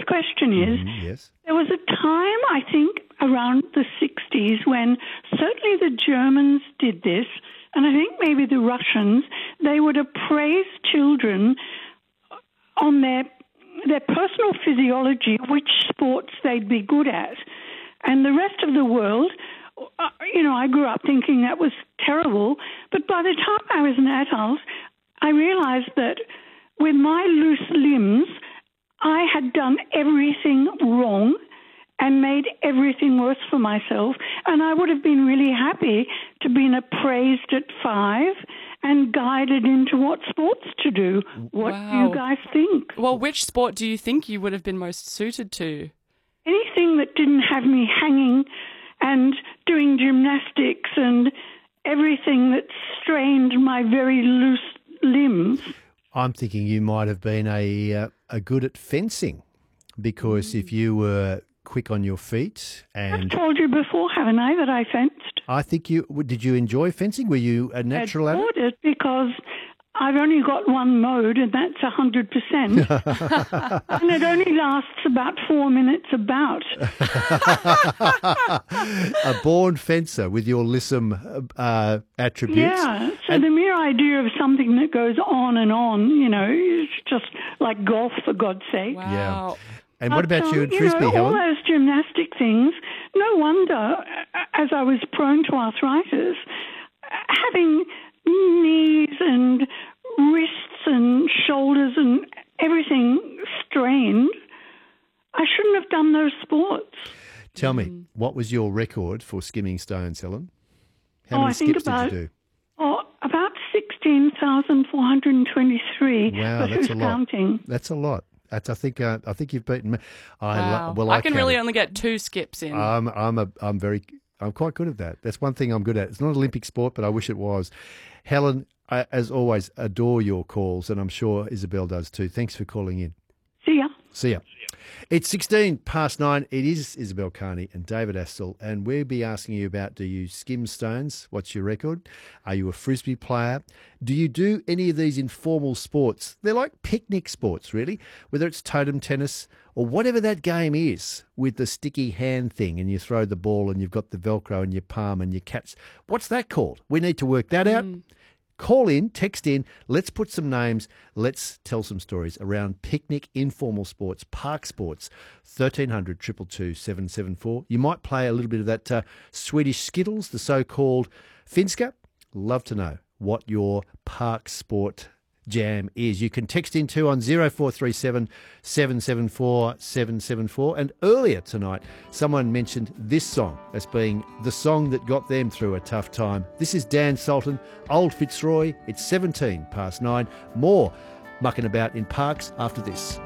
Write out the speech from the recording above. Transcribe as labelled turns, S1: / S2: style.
S1: question is,
S2: yes.
S1: there was a time, I think, around the 60s when certainly the Germans did this, and I think maybe the Russians, they would appraise children on their personal physiology, which sports they'd be good at. And the rest of the world, I grew up thinking that was terrible, but by the time I was an adult, I realized that with my loose limbs, I had done everything wrong and made everything worse for myself, and I would have been really happy to be appraised at 5 and guided into what sports to do. What do you guys think?
S3: Well, which sport do you think you would have been most suited to?
S1: Anything that didn't have me hanging and doing gymnastics and everything that strained my very loose limbs.
S2: I'm thinking you might have been a good at fencing, because if you were quick on your feet and...
S1: I've told you before, haven't I, that I fenced?
S2: I think did you enjoy fencing? Were you a natural at it?
S1: I adored it because I've only got one mode, and that's 100%. And it only lasts about 4 minutes about.
S2: A born fencer with your Lissom attributes.
S1: Yeah, so the mere idea of something that goes on and on, is just like golf, for God's sake.
S3: Wow.
S2: Yeah. And what about you at Frisbee,
S1: all
S2: Helen?
S1: those gymnastic things, no wonder, as I was prone to arthritis, having knees and wrists and shoulders and everything strained, I shouldn't have done those sports.
S2: Tell me, what was your record for skimming stones, Helen? How many skips did you do?
S1: About 16,423.
S2: Wow,
S1: but
S2: that's
S1: who's
S2: a lot.
S1: Counting?
S2: That's a lot. I think you've beaten me.
S3: Wow. I can really only get 2 skips in.
S2: I'm quite good at that. That's one thing I'm good at. It's not an Olympic sport, but I wish it was. Helen, I, as always, adore your calls, and I'm sure Isabel does too. Thanks for calling in.
S1: See ya.
S2: See ya. It's 9:16. It is Isabel Carney and David Astle, and we'll be asking you about, do you skim stones? What's your record? Are you a Frisbee player? Do you do any of these informal sports? They're like picnic sports, really, whether it's totem tennis or whatever that game is with the sticky hand thing, and you throw the ball and you've got the Velcro in your palm and you catch. What's that called? We need to work that out. Call in, text in, let's put some names, let's tell some stories around picnic, informal sports, park sports, 1300 222 774. You might play a little bit of that Swedish Skittles, the so-called Finska. Love to know what your park sport jam is. You can text in too on 0437 774 774. And earlier tonight, someone mentioned this song as being the song that got them through a tough time. This is Dan Sultan, Old Fitzroy. It's 9:17. More mucking about in parks after this.